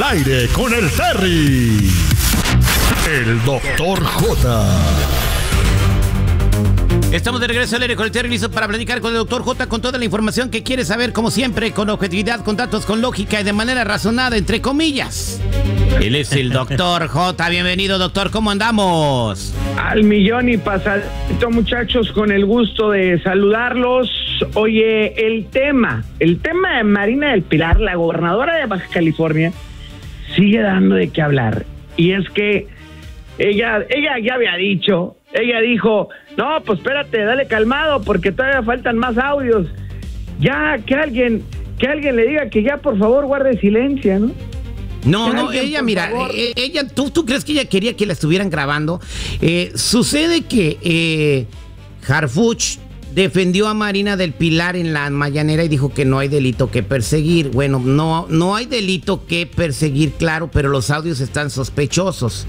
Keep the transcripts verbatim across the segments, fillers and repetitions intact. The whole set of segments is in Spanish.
aire con el Terry. El doctor J. Estamos de regreso al aire con el Terry, listo para platicar con el doctor J con toda la información que quiere saber, como siempre, con objetividad, con datos, con lógica y de manera razonada, entre comillas. Él es el doctor J. Bienvenido, doctor. ¿Cómo andamos? Al millón y pasadito, muchachos, con el gusto de saludarlos. Oye, el tema, el tema de Marina del Pilar, la gobernadora de Baja California, sigue dando de qué hablar. Y es que ella, ella ya había dicho, ella dijo, no, pues espérate, dale calmado, porque todavía faltan más audios. Ya, que alguien, que alguien le diga que ya, por favor, guarde silencio, ¿no? No, no, ella, mira, eh, ella, ¿tú, ¿tú crees que ella quería que la estuvieran grabando? Eh, sucede que eh, Harfuch defendió a Marina del Pilar en la mañanera y dijo que no hay delito que perseguir. Bueno, no, no hay delito que perseguir, claro, pero los audios están sospechosos.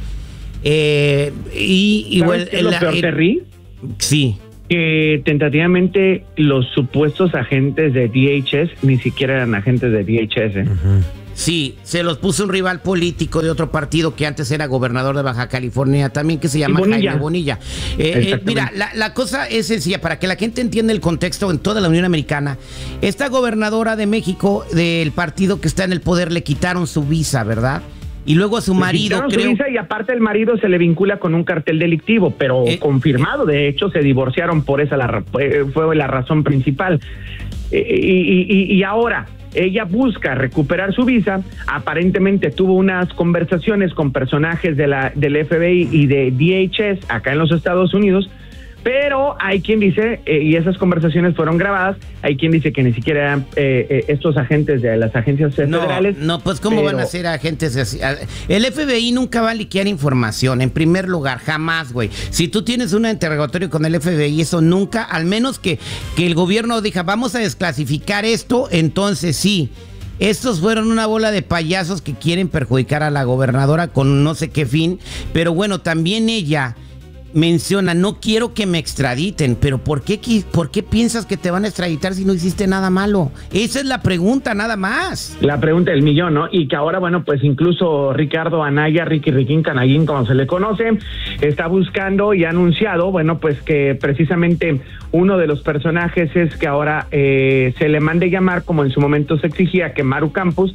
Eh, y igual, ¿Sabes qué es lo peor, Terry? Sí. Que tentativamente los supuestos agentes de D H S ni siquiera eran agentes de D H S. Uh-huh. Sí, se los puso un rival político de otro partido que antes era gobernador de Baja California también, que se llama Bonilla. Jaime Bonilla. Eh, eh, mira, la, la cosa es sencilla, para que la gente entienda el contexto en toda la Unión Americana. Esta gobernadora de México, del partido que está en el poder, le quitaron su visa, ¿verdad? Y luego a su marido, creo... Su visa, y aparte el marido se le vincula con un cartel delictivo, pero eh, confirmado. De hecho, se divorciaron por esa, la, fue la razón principal. Eh, y, y, y ahora... ella busca recuperar su visa, aparentemente tuvo unas conversaciones con personajes de la, del F B I y de D H S acá en los Estados Unidos, pero hay quien dice, eh, y esas conversaciones fueron grabadas, hay quien dice que ni siquiera eran eh, eh, estos agentes de las agencias federales. No, no, pues ¿cómo pero... van a ser agentes así? El F B I nunca va a liquear información, en primer lugar, jamás, güey. Si tú tienes un interrogatorio con el F B I, eso nunca, al menos que, que el gobierno diga, vamos a desclasificar esto, entonces sí. Estos fueron una bola de payasos que quieren perjudicar a la gobernadora con no sé qué fin, pero bueno, también ella... menciona, no quiero que me extraditen, pero ¿por qué, ¿por qué piensas que te van a extraditar si no hiciste nada malo? Esa es la pregunta, nada más. La pregunta del millón, ¿no? Y que ahora, bueno, pues incluso Ricardo Anaya, Ricky Riquín Canallín, como se le conoce, está buscando y ha anunciado, bueno, pues que precisamente uno de los personajes es que ahora eh, se le mande llamar, como en su momento se exigía, que Maru Campos,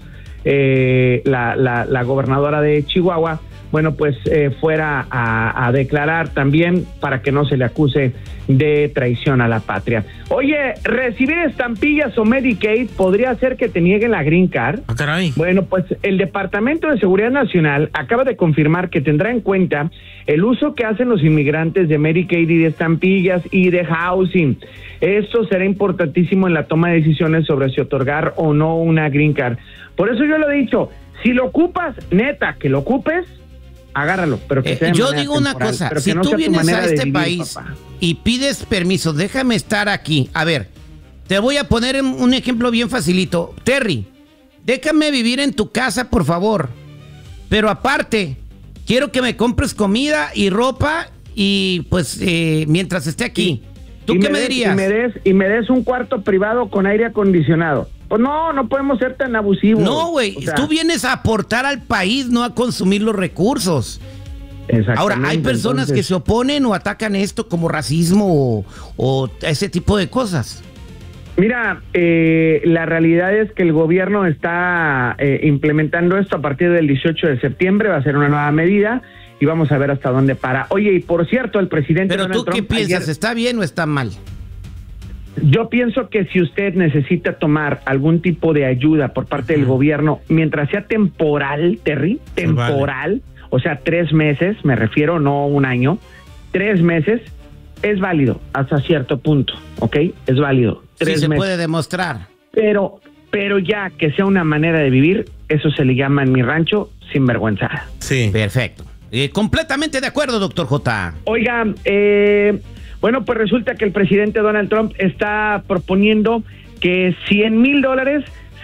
eh, la, la, la gobernadora de Chihuahua, bueno, pues eh, fuera a, a declarar también para que no se le acuse de traición a la patria. Oye, recibir estampillas o Medicaid podría hacer que te nieguen la Green Card. Ah, caray. Bueno, pues el Departamento de Seguridad Nacional acaba de confirmar que tendrá en cuenta el uso que hacen los inmigrantes de Medicaid y de estampillas y de housing. Esto será importantísimo en la toma de decisiones sobre si otorgar o no una Green Card. Por eso yo lo he dicho, si lo ocupas, neta, que lo ocupes, agárralo, pero que sea eh, de yo digo una cosa, si no tú vienes a este vivir, país papá, y pides permiso, déjame estar aquí. A ver, te voy a poner un ejemplo bien facilito. Terry, déjame vivir en tu casa, por favor. Pero aparte, quiero que me compres comida y ropa y pues eh, mientras esté aquí. ¿Tú y qué me me des, dirías? Y me, des, y me des un cuarto privado con aire acondicionado. Pues no, no podemos ser tan abusivos. No, güey, o sea, tú vienes a aportar al país, no a consumir los recursos. Ahora, hay personas entonces... que se oponen o atacan esto como racismo o, o ese tipo de cosas. Mira, eh, la realidad es que el gobierno está eh, implementando esto a partir del dieciocho de septiembre, va a ser una nueva medida y vamos a ver hasta dónde para. Oye, y por cierto, el presidente Pero Donald tú, ¿qué Trump piensas? ayer... ¿Está bien o está mal? Yo pienso que si usted necesita tomar algún tipo de ayuda por parte uh-huh. del gobierno, mientras sea temporal, Terry, temporal, vale. O sea, tres meses, me refiero, no un año, tres meses, es válido hasta cierto punto, ¿ok? Es válido. Tres sí, se meses. puede demostrar. Pero, pero ya que sea una manera de vivir, eso se le llama en mi rancho sinvergüenzada. Sí. Perfecto. Eh, completamente de acuerdo, doctor J. Oiga, eh... bueno, pues resulta que el presidente Donald Trump está proponiendo que cien mil dólares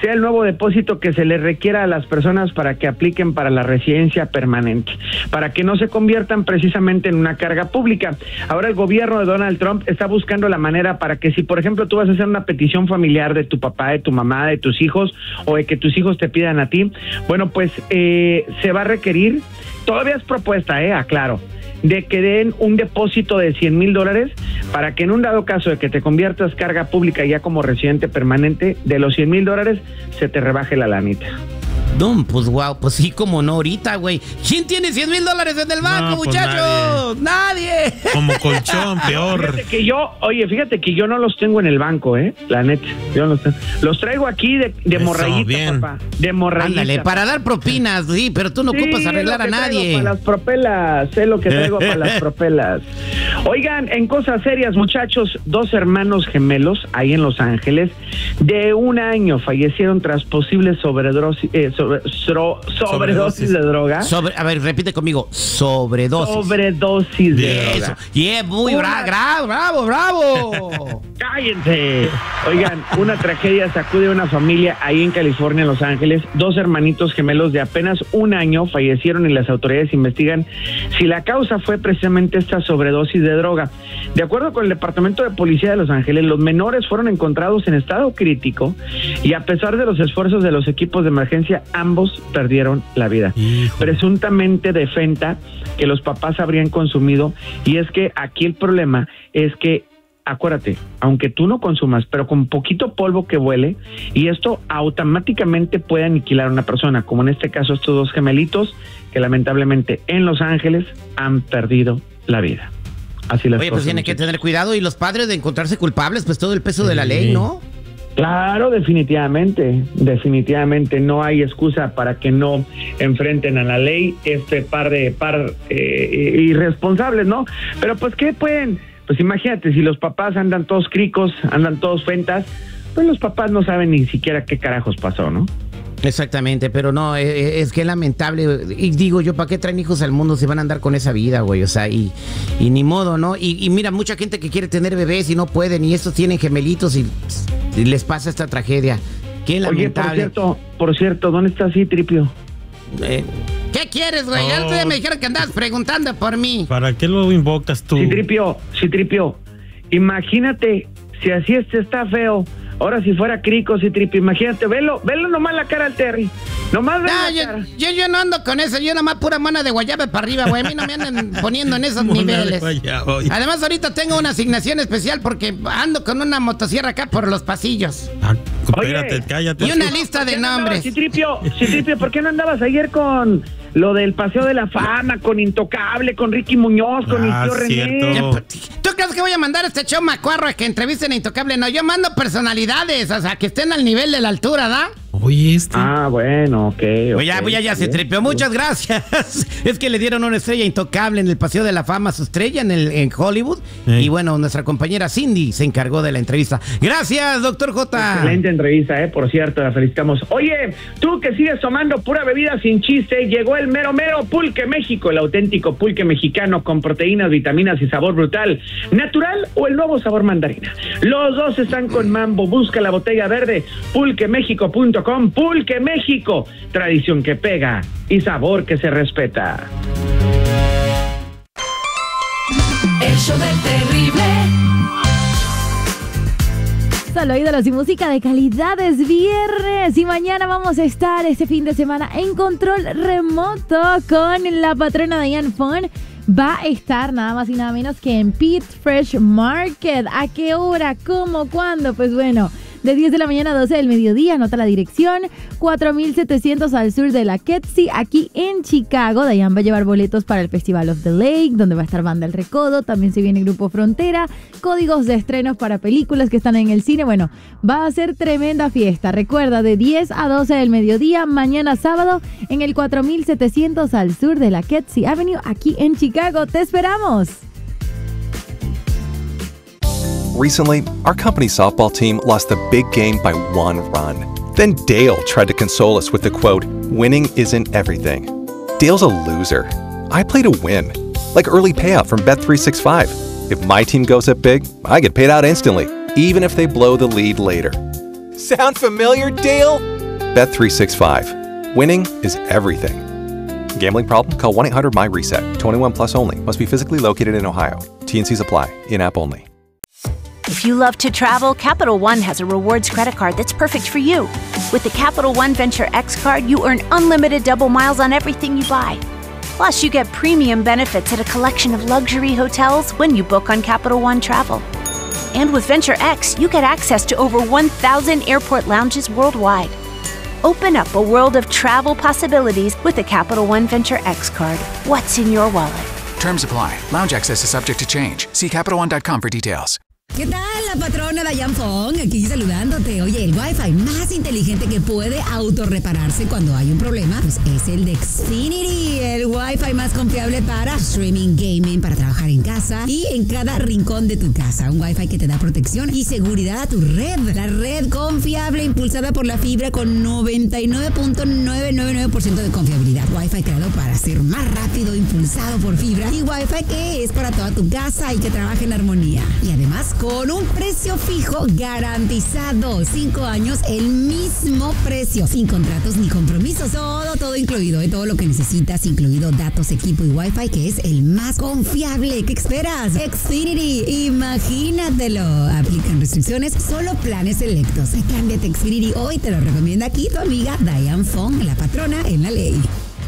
sea el nuevo depósito que se le requiera a las personas para que apliquen para la residencia permanente, para que no se conviertan precisamente en una carga pública. Ahora el gobierno de Donald Trump está buscando la manera para que si, por ejemplo, tú vas a hacer una petición familiar de tu papá, de tu mamá, de tus hijos, o de que tus hijos te pidan a ti, bueno, pues eh, se va a requerir, todavía es propuesta, eh, aclaro, de que den un depósito de cien mil dólares para que en un dado caso de que te conviertas carga pública ya como residente permanente, de los cien mil dólares se te rebaje la lanita. No, pues wow, pues sí, como no ahorita, güey. ¿Quién tiene cien mil dólares en el banco, no, pues muchachos? Nadie. nadie. Como colchón, peor. Fíjate que yo, oye, fíjate que yo no los tengo en el banco, ¿eh? La neta, yo no los tengo. Los traigo aquí de, de morrayita, bien. papá. De morrayita. Ándale, para dar propinas, sí, pero tú no sí, ocupas arreglar a nadie. Para las propelas, sé lo que traigo para las propelas. Oigan, en cosas serias, muchachos, dos hermanos gemelos ahí en Los Ángeles de un año fallecieron tras posibles sobredosis, eh, sobre, so, sobredosis, sobredosis de droga. Sobre, a ver, repite conmigo, sobredosis. Sobredosis de de droga. Eso. Yeah, muy bra bravo, bravo, bravo. Cállense. Oigan, una tragedia sacude a una familia ahí en California, en Los Ángeles. Dos hermanitos gemelos de apenas un año fallecieron y las autoridades investigan si la causa fue precisamente esta sobredosis de droga. De acuerdo con el Departamento de Policía de Los Ángeles, los menores fueron encontrados en estado crítico y a pesar de los esfuerzos de los equipos de emergencia, ambos perdieron la vida. Hijo. Presuntamente de fenta que los papás habrían consumido, y es que aquí el problema es que acuérdate, aunque tú no consumas, pero con poquito polvo que huele, y esto automáticamente puede aniquilar a una persona, como en este caso estos dos gemelitos que lamentablemente en Los Ángeles han perdido la vida. Así las Oye, cosas, pues tiene que tener cuidado, y los padres de encontrarse culpables, pues todo el peso sí. de la ley, ¿no? Claro, definitivamente, definitivamente no hay excusa para que no enfrenten a la ley este par de par eh, irresponsables, ¿no? Pero pues ¿qué pueden? Pues imagínate, si los papás andan todos cricos, andan todos fentas, pues los papás no saben ni siquiera qué carajos pasó, ¿no? Exactamente, pero no, es, es que es lamentable, y digo yo, ¿para qué traen hijos al mundo si van a andar con esa vida, güey? O sea, y, y ni modo, ¿no? Y, y mira, mucha gente que quiere tener bebés y no pueden, y estos tienen gemelitos y, y les pasa esta tragedia. Qué lamentable. Oye, por cierto, por cierto, ¿dónde está Citripio? Eh, ¿Qué quieres, güey? Oh. Ya me dijeron que andabas preguntando por mí. ¿Para qué lo invocas tú? Citripio, Citripio, imagínate si así este está feo. Ahora si fuera crico, Citripio, imagínate, velo, velo nomás la cara al Terry. Nomás ve no, la yo, cara. Yo, yo no ando con eso, yo nomás pura mona de guayaba para arriba, güey. A mí no me andan poniendo en esos niveles. Guayaba, además, ahorita tengo una asignación especial porque ando con una motosierra acá por los pasillos. Ah, espérate, oye, cállate. Y una lista de nombres. Citripio, Citripio, ¿por qué no andabas ayer con lo del Paseo de la Fama, con Intocable, con Ricky Muñoz, con ah, el tío René? ¿Tú crees que voy a mandar a este show macuarro a que entrevisten a Intocable? No, yo mando personalidades, o sea, que estén al nivel de la altura, ¿da? Oye, este. Ah, bueno, ok. okay pues ya, pues ya, ya se tripeó. Muchas gracias. Es que le dieron una estrella Intocable en el Paseo de la Fama, su estrella en, el, en Hollywood. Sí. Y bueno, nuestra compañera Cindy se encargó de la entrevista. Gracias, doctor J. Excelente entrevista, eh, por cierto, la felicitamos. Oye, tú que sigues tomando pura bebida sin chiste, llegó el mero mero Pulque México, el auténtico pulque mexicano con proteínas, vitaminas y sabor brutal. ¿Natural o el nuevo sabor mandarina? Los dos están con mambo. Busca la botella verde, pulque méxico punto com. Pulque México, tradición que pega y sabor que se respeta. El show del terrible. Solo ídolos y música de calidad, es viernes y mañana vamos a estar este fin de semana en control remoto con la patrona Diane Fon. Va a estar nada más y nada menos que en Pete Fresh Market. ¿A qué hora? ¿Cómo? ¿Cuándo? Pues bueno, de diez de la mañana a doce del mediodía. Anota la dirección, cuatro mil setecientos al sur de la Ketsi, aquí en Chicago. Dayan va a llevar boletos para el Festival of the Lake, donde va a estar Banda El Recodo. También se viene Grupo Frontera, códigos de estrenos para películas que están en el cine. Bueno, va a ser tremenda fiesta. Recuerda, de diez a doce del mediodía, mañana sábado, en el cuatro mil setecientos al sur de la Ketsi Avenue, aquí en Chicago. ¡Te esperamos! Recently, our company's softball team lost the big game by one run. Then Dale tried to console us with the quote, "Winning isn't everything." Dale's a loser. I play to win, like early payout from Bet three sixty-five. If my team goes up big, I get paid out instantly, even if they blow the lead later. Sound familiar, Dale? Bet three sixty-five. Winning is everything. Gambling problem? Call one eight hundred my reset. twenty-one plus only. Must be physically located in Ohio. T N Cs apply. In-app only. If you love to travel, Capital One has a rewards credit card that's perfect for you. With the Capital One Venture X card, you earn unlimited double miles on everything you buy. Plus, you get premium benefits at a collection of luxury hotels when you book on Capital One Travel. And with Venture X, you get access to over one thousand airport lounges worldwide. Open up a world of travel possibilities with the Capital One Venture X card. What's in your wallet? Terms apply. Lounge access is subject to change. See Capital One dot com for details. ¿Qué tal, la patrona Diane Fong? Aquí saludándote. Oye, el Wi-Fi más inteligente que puede autorrepararse cuando hay un problema, pues es el de Xfinity, el Wi-Fi más confiable para streaming, gaming, para trabajar en casa y en cada rincón de tu casa. Un Wi-Fi que te da protección y seguridad a tu red. La red confiable impulsada por la fibra con noventa y nueve punto novecientos noventa y nueve por ciento de confiabilidad. Wi-Fi creado para ser más rápido, impulsado por fibra y Wi-Fi que es para toda tu casa y que trabaje en armonía. Y además, con un precio fijo garantizado. Cinco años, el mismo precio. Sin contratos ni compromisos. Todo, todo incluido. ¿eh? Todo lo que necesitas, incluido datos, equipo y Wi-Fi, que es el más confiable. ¿Qué esperas? Xfinity. Imagínatelo. Aplican restricciones. Solo planes selectos. Cámbiate a Xfinity hoy. Te lo recomienda aquí tu amiga Diane Fong, la patrona en la ley.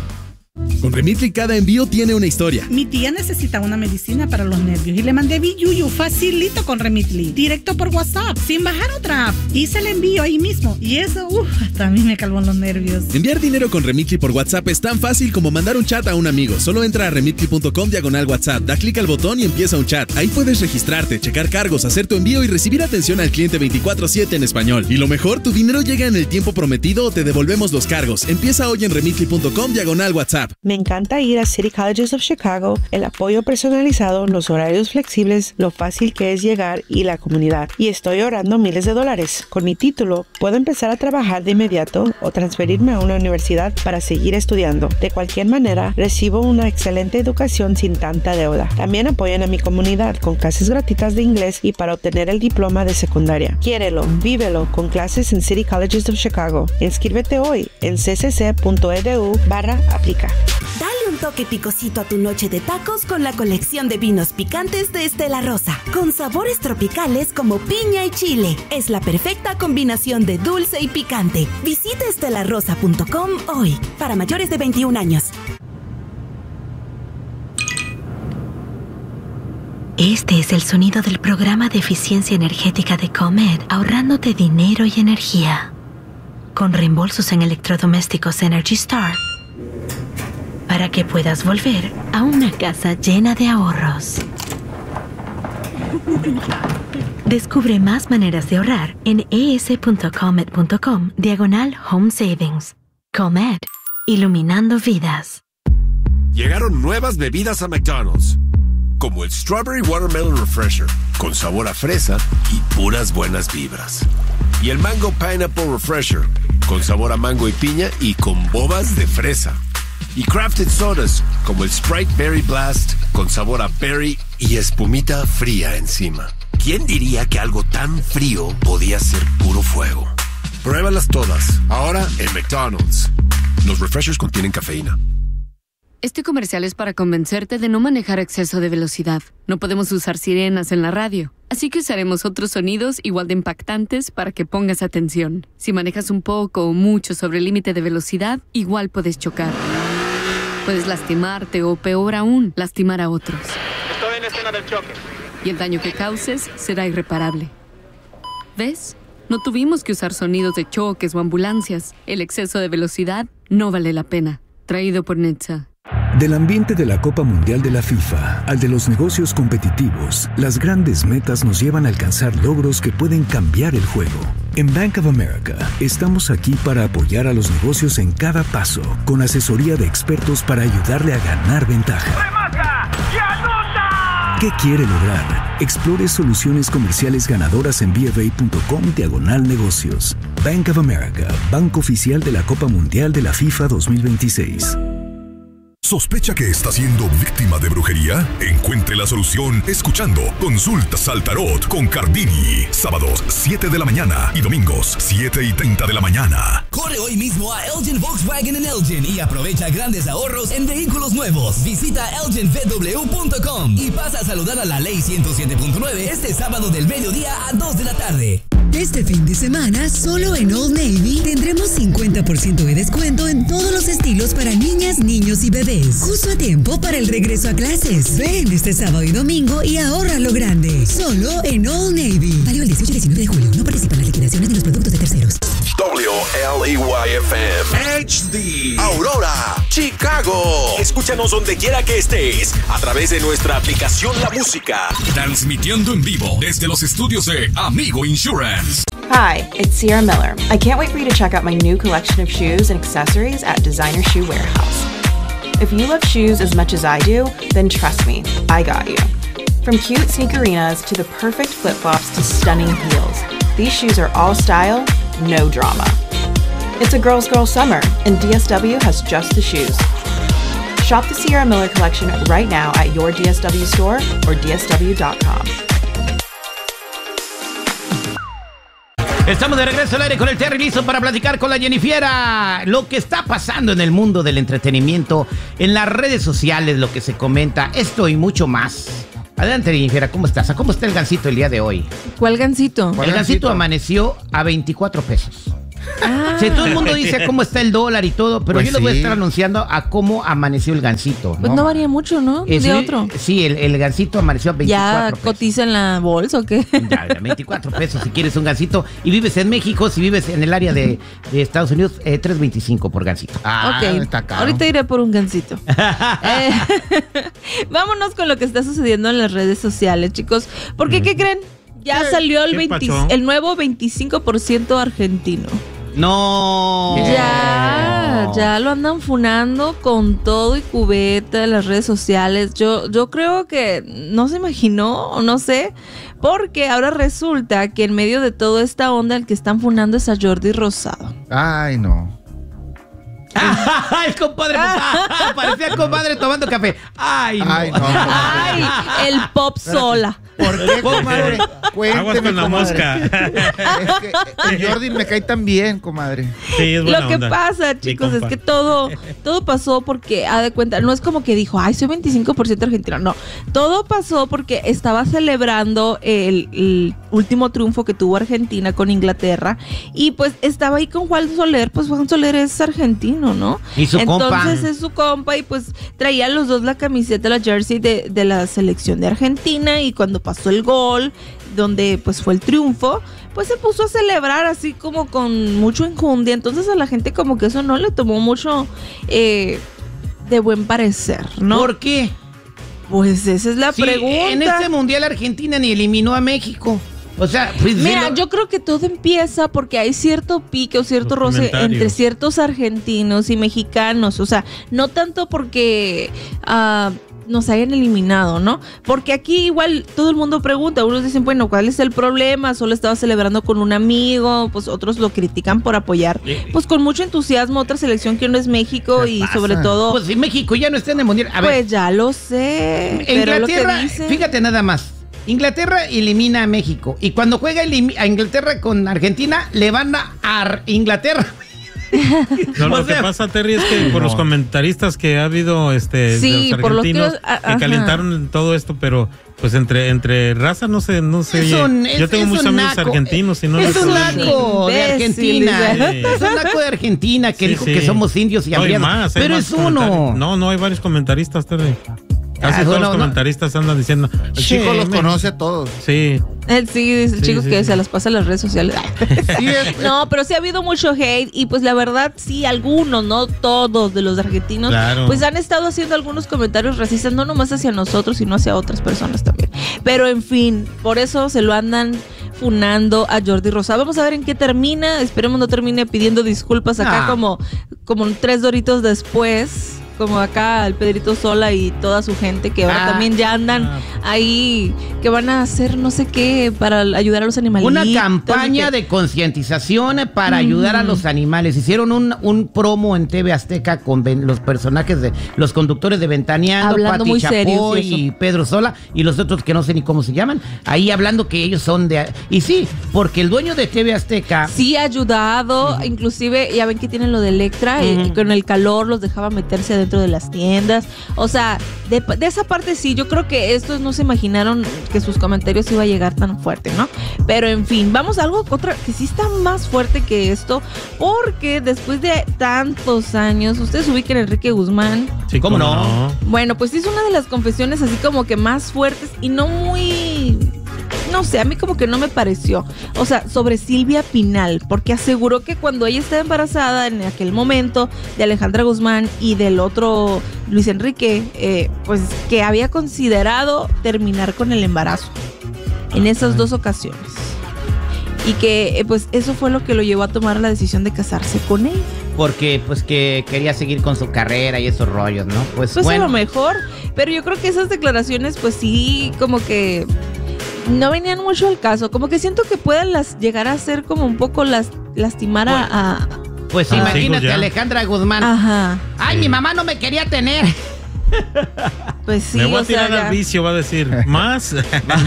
Con Remitly cada envío tiene una historia. Mi tía necesita una medicina para los nervios y le mandé Biyuyu facilito con Remitly, directo por WhatsApp, sin bajar otra app. Hice el envío ahí mismo y eso, uff, hasta a mí me calmó los nervios. Enviar dinero con Remitly por WhatsApp es tan fácil como mandar un chat a un amigo. Solo entra a remitly punto com diagonal WhatsApp, da clic al botón y empieza un chat. Ahí puedes registrarte, checar cargos, hacer tu envío y recibir atención al cliente veinticuatro siete en español. Y lo mejor, tu dinero llega en el tiempo prometido o te devolvemos los cargos. Empieza hoy en remitly punto com diagonal WhatsApp. Me encanta ir a City Colleges of Chicago, el apoyo personalizado, los horarios flexibles, lo fácil que es llegar y la comunidad. Y estoy ahorrando miles de dólares. Con mi título, puedo empezar a trabajar de inmediato o transferirme a una universidad para seguir estudiando. De cualquier manera, recibo una excelente educación sin tanta deuda. También apoyan a mi comunidad con clases gratuitas de inglés y para obtener el diploma de secundaria. Quiérelo, vívelo con clases en City Colleges of Chicago. Inscríbete hoy en ccc.edu barra aplica. Dale un toque picosito a tu noche de tacos con la colección de vinos picantes de Estela Rosa, con sabores tropicales como piña y chile. Es la perfecta combinación de dulce y picante. Visita estela rosa punto com hoy, para mayores de veintiún años. Este es el sonido del programa de eficiencia energética de Comed, ahorrándote dinero y energía. Con reembolsos en electrodomésticos Energy Star, para que puedas volver a una casa llena de ahorros. Descubre más maneras de ahorrar en es.comed punto com diagonal home savings. Comed, iluminando vidas. Llegaron nuevas bebidas a McDonald's, como el Strawberry Watermelon Refresher, con sabor a fresa y puras buenas vibras. Y el Mango Pineapple Refresher, con sabor a mango y piña y con bobas de fresa. Y crafted sodas, como el Sprite Berry Blast, con sabor a berry y espumita fría encima. ¿Quién diría que algo tan frío podía ser puro fuego? Pruébalas todas, ahora en McDonald's. Los refreshers contienen cafeína. Este comercial es para convencerte de no manejar a exceso de velocidad. No podemos usar sirenas en la radio, así que usaremos otros sonidos igual de impactantes para que pongas atención. Si manejas un poco o mucho sobre el límite de velocidad, igual puedes chocar. Puedes lastimarte o, peor aún, lastimar a otros. Estoy en la escena del choque. Y el daño que causes será irreparable. ¿Ves? No tuvimos que usar sonidos de choques o ambulancias. El exceso de velocidad no vale la pena. Traído por N H T S A. Del ambiente de la Copa Mundial de la FIFA al de los negocios competitivos, las grandes metas nos llevan a alcanzar logros que pueden cambiar el juego. En Bank of America, estamos aquí para apoyar a los negocios en cada paso, con asesoría de expertos para ayudarle a ganar ventaja. ¡Remata! ¡Y anota! ¿Qué quiere lograr? Explore soluciones comerciales ganadoras en bfa.com diagonal negocios. Bank of America, banco oficial de la Copa Mundial de la FIFA dos mil veintiséis. ¿Sospecha que está siendo víctima de brujería? Encuentre la solución escuchando Consultas al Tarot con Cardini. Sábados siete de la mañana y domingos siete y treinta de la mañana. Corre hoy mismo a Elgin Volkswagen en Elgin y aprovecha grandes ahorros en vehículos nuevos. Visita elgin v w punto com y pasa a saludar a la Ley ciento siete punto nueve este sábado del mediodía a dos de la tarde. Este fin de semana, solo en Old Navy, tendremos cincuenta por ciento de descuento en todos los estilos para niñas, niños y bebés. Justo a tiempo para el regreso a clases. Ven este sábado y domingo y ahorra lo grande. Solo en Old Navy. Válido el dieciocho y diecinueve de julio. No participan en las liquidaciones ni los productos de terceros. W L E Y F M H D Aurora, Chicago. Escúchanos donde quiera que estés a través de nuestra aplicación La Música. Transmitiendo en vivo desde los estudios de Amigo Insurance. Hi, it's Sierra Miller. I can't wait for you to check out my new collection of shoes and accessories at Designer Shoe Warehouse. If you love shoes as much as I do, then trust me, I got you. From cute sneakerinas to the perfect flip-flops to stunning heels, these shoes are all style, no drama. It's a girl's girl summer, and D S W has just the shoes. Shop the Sierra Miller collection right now at your D S W store or D S W dot com. Estamos de regreso al aire con el Terry, listo para platicar con la Jennifiera. Lo que está pasando en el mundo del entretenimiento, en las redes sociales, lo que se comenta, esto y mucho más. Adelante, Jennifiera, ¿cómo estás? ¿Cómo está el gansito el día de hoy? ¿Cuál gansito? El gansito amaneció a veinticuatro pesos. Ah. Sí, todo el mundo dice cómo está el dólar y todo, pero pues yo sí. Les voy a estar anunciando a cómo amaneció el gansito, ¿no? Pues no varía mucho, ¿no? De sí, otro. Sí, el, el gansito amaneció a veinticuatro ¿Ya pesos. cotiza en la bolsa o qué? Ya, ya, veinticuatro pesos si quieres un gansito. Y vives en México, si vives en el área de, de Estados Unidos, eh, tres veinticinco por gansito. Ah, ok, está caro. Ahorita iré por un gansito. eh, vámonos con lo que está sucediendo en las redes sociales, chicos. Porque, ¿qué creen? Ya ¿Qué? salió el, veinte, el nuevo veinticinco por ciento argentino. No. Ya, ya lo andan funando con todo y cubeta en las redes sociales. Yo, yo creo que no se imaginó, o no sé, porque ahora resulta que en medio de toda esta onda el que están funando es a Jordi Rosado. Ay, no. el compadre, parecía el compadre tomando café. Ay, no. Ay, no, Ay, el pop sola. ¿Por qué, comadre? Cuénteme, Aguas con la comadre. mosca. Es que el Jordi me cae tan bien, comadre. Sí, es buena Lo que onda. pasa, chicos, es que todo, todo pasó porque, haz de cuenta, no es como que dijo, ay, soy veinticinco por ciento argentino. No, todo pasó porque estaba celebrando el, el último triunfo que tuvo Argentina con Inglaterra y pues estaba ahí con Juan Soler, pues Juan Soler es argentino, ¿no? Y su Entonces compa. es su compa y pues traían los dos la camiseta, la jersey de, de la selección de Argentina y cuando pasó el gol, donde pues fue el triunfo, pues se puso a celebrar así como con mucho enjundia. Entonces a la gente como que eso no le tomó mucho eh, de buen parecer, ¿no? ¿Por qué? Pues esa es la sí, pregunta. En este mundial Argentina ni eliminó a México. O sea, pues, mira, lo... yo creo que todo empieza porque hay cierto pique o cierto Los roce entre ciertos argentinos y mexicanos. O sea, no tanto porque uh, nos hayan eliminado, ¿no? Porque aquí igual todo el mundo pregunta, unos dicen, bueno, ¿cuál es el problema? Solo estaba celebrando con un amigo, pues otros lo critican por apoyar, pues con mucho entusiasmo otra selección que no es México y pasa? sobre todo... Pues si México ya no está en el mundial. A ver, pues ya lo sé. Pero lo que dice... Fíjate nada más. Inglaterra elimina a México y cuando juega a Inglaterra con Argentina le van a, a Inglaterra. No, lo que pasa, Terry, es que por los comentaristas que ha habido este sí, de los por argentinos los que, a, que calentaron todo esto, pero pues entre entre raza no sé, no sé. Es un, es, yo tengo es muchos amigos naco, argentinos y no es un les naco de Argentina. Sí. Es un naco de Argentina que Sí, dijo sí. que somos indios y No, hay hambriados. más, hay Pero más es uno. No, no, hay varios comentaristas, Terry. Casi Ah, todos bueno, los comentaristas andan diciendo. El chico los conoce a todos. Sí. Él sí, dice el Sí, chico sí, que sí. se las pasa en las redes sociales. Sí, es- No, pero sí ha habido mucho hate y pues la verdad sí, algunos, no todos de los argentinos, Claro. pues han estado haciendo algunos comentarios racistas, no nomás hacia nosotros, sino hacia otras personas también. Pero en fin, por eso se lo andan funando a Jordi Rosado. Vamos a ver en qué termina, esperemos no termine pidiendo disculpas acá Ah. como, como tres doritos después. como acá el Pedrito Sola y toda su gente que ahora Ah. también ya andan ahí, que van a hacer no sé qué para ayudar a los animalitos. Una campaña de concientización para Ujú. ayudar a los animales. Hicieron un, un promo en T V Azteca con ven- los personajes de los conductores de Ventaneando, Hablando Pati muy serios Chapoy y eso. y Pedro Sola y los otros que no sé ni cómo se llaman. Ahí hablando que ellos son de... Y sí, porque el dueño de T V Azteca... Sí, ha ayudado, inclusive ya ven que tienen lo de Electra, y Ujú. con el calor los dejaba meterse dentro de las tiendas. O sea, de, de esa parte sí, yo creo que estos no se imaginaron que sus comentarios iba a llegar tan fuerte, ¿no? Pero en fin, vamos a algo otra que sí está más fuerte que esto, porque después de tantos años, ustedes ubican a Enrique Guzmán. Sí, ¿Cómo no? Bueno, pues es una de las confesiones así como que más fuertes y no muy... No sé, a mí como que no me pareció. O sea, sobre Silvia Pinal, porque aseguró que cuando ella estaba embarazada en aquel momento de Alejandra Guzmán y del otro Luis Enrique, eh, pues que había considerado terminar con el embarazo en esas dos ocasiones. Y que eh, pues eso fue lo que lo llevó a tomar la decisión de casarse con él. Porque pues que quería seguir con su carrera y esos rollos, ¿no? Pues, Pues bueno. a lo mejor, pero yo creo que esas declaraciones pues sí, como que no venían mucho al caso, como que siento que pueden las llegar a ser como un poco las lastimar a... a- Pues a- imagínate a Alejandra Guzmán. Ajá. Ay, mi mamá no me quería tener. Pues sí, Me voy o a tirar sea, ya- al vicio, va a decir. ¿Más?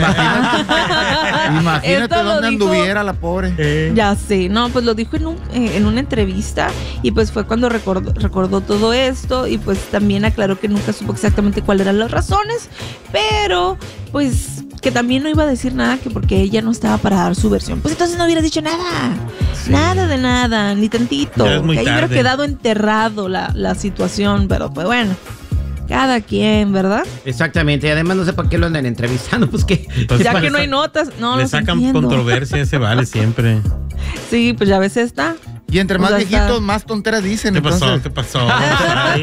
Imagínate Esto lo dónde dijo- anduviera la pobre. Ya sé, no, pues lo dijo en, un, eh, en una entrevista y pues fue cuando recordó, recordó todo esto y pues también aclaró que nunca supo exactamente cuáles eran las razones, pero pues que también no iba a decir nada que porque ella no estaba para dar su versión. Pues entonces no hubiera dicho nada, nada de nada, ni tantito, Ya es muy que ahí hubiera tarde. quedado enterrado la, la situación, pero pues bueno, cada quien, ¿verdad? Exactamente, y además no sé por qué lo andan entrevistando, pues que... Pues ya para que no hay sa- notas, no Le los sacan entiendo. controversia, ese vale siempre. Sí, pues ya ves esta. Y entre Pues más ahí está. viejitos, más tonteras dicen. ¿Qué pasó? entonces, ¿Qué pasó? Ay.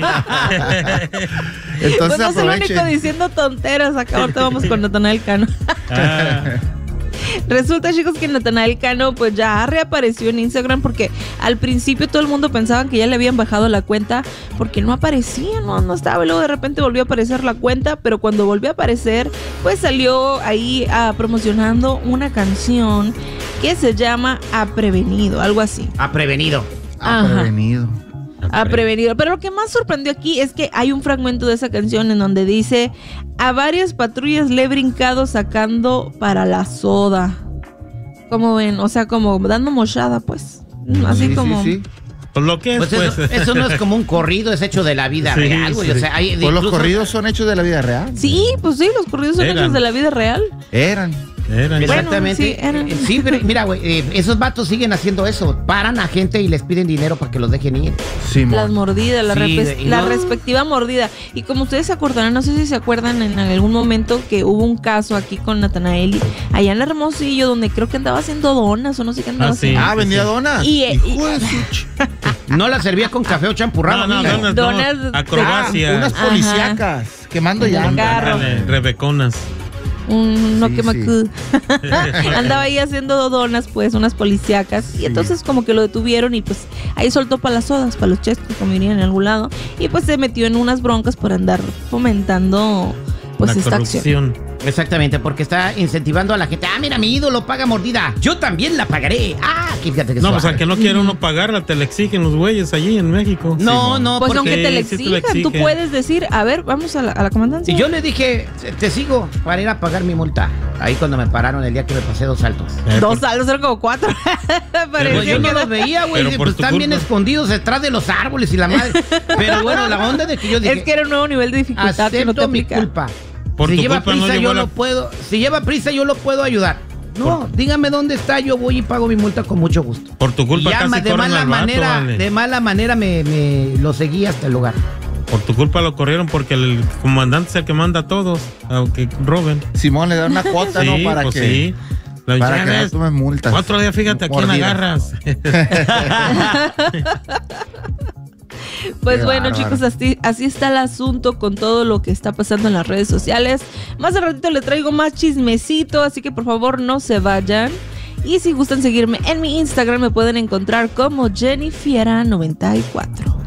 Entonces Pues no es el único aprovechen. diciendo tonteras. Acá ahorita vamos con Natanael Cano. Ah. Resulta, chicos, que Natanael Cano pues ya reapareció en Instagram porque al principio todo el mundo pensaba que ya le habían bajado la cuenta porque no aparecía, no, no estaba. Y luego de repente volvió a aparecer la cuenta, pero cuando volvió a aparecer pues salió ahí ah, promocionando una canción que se llama A Prevenido, algo así. Ha prevenido. Ah, Ajá. prevenido. Ha prevenido. Pero lo que más sorprendió aquí es que hay un fragmento de esa canción en donde dice: a varias patrullas le he brincado sacando para la soda. ¿Cómo ven? O sea, como dando mochada, pues. Así Sí, como... sí, sí. Pues lo que es, Pues eso, pues. eso no es como un corrido, es hecho de la vida Sí, real, güey. O sí. sea, hay, Pues los incluso- corridos son hechos de la vida real. Sí, pues sí, los corridos son Eran. hechos de la vida real. Eran. Eran. Exactamente. Bueno, sí, eran. Eh, sí, pero mira, güey, eh, esos vatos siguen haciendo eso. Paran a gente y les piden dinero para que los dejen ir. Sí, Las mordidas, la, Sí, repes- y la no- respectiva mordida. Y como ustedes se acordarán, no sé si se acuerdan en algún momento que hubo un caso aquí con Natanael, allá en Hermosillo, donde creo que andaba haciendo donas o no sé qué andaba Ah, sí. haciendo. Ah, vendía donas. Y, eh, Hijo de su ch- No la servía con café o champurrado. No, no, niño. donas, Donas- no. Acrobacia. Ah, unas Ajá. policíacas quemando En el llantas. carro. Ándale, Rebeconas. Un no Sí, que sí. macu. Andaba ahí haciendo donas, pues, unas policíacas. Y entonces como que lo detuvieron y pues ahí soltó para las sodas, para los chescos, como dirían en algún lado. Y pues se metió en unas broncas por andar fomentando pues la esta acción. corrupción. Exactamente, porque está incentivando a la gente. Ah, mira, mi ídolo paga mordida. Yo también la pagaré. Ah, que fíjate que No, pues suave. al que no quiere uno pagarla, te la exigen los güeyes allí en México. No, no, Pues porque aunque te la sí, sí te la exijan, tú exigen. puedes decir, a ver, vamos a la, a la comandancia. si yo le dije, te sigo para ir a pagar mi multa. Ahí cuando me pararon el día que me pasé dos saltos. Eh, Dos por- saldos, eran como cuatro. Parecía Pues yo no que- los veía, güey. Pero Pues por tu están bien culpa. escondidos detrás de los árboles y la madre. Pero bueno, la onda de que yo dije, Es que era un nuevo nivel de dificultad que no te acepto mi aplica. culpa. Por si tu lleva culpa no prisa, llegó yo la- lo puedo. Si lleva prisa, yo lo puedo ayudar. No, dígame dónde está, yo voy y pago mi multa con mucho gusto. Por tu culpa Y ya casi ma- de corren mala al vato, manera, vale. de mala manera me, me lo seguí hasta el lugar. Por tu culpa lo corrieron porque el comandante es el que manda a todos, aunque roben. Simón le da una cuota, Sí, ¿no? Para pues que, sí. La para que no llaves, tomen multas. Otro día, fíjate, ¿a quién Mordida. agarras? Pues Qué bueno, bárbaro. chicos, así, así está el asunto con todo lo que está pasando en las redes sociales. Más de ratito le traigo más chismecito, así que por favor no se vayan. Y si gustan seguirme en mi Instagram, me pueden encontrar como Jenny Fiera noventa y cuatro.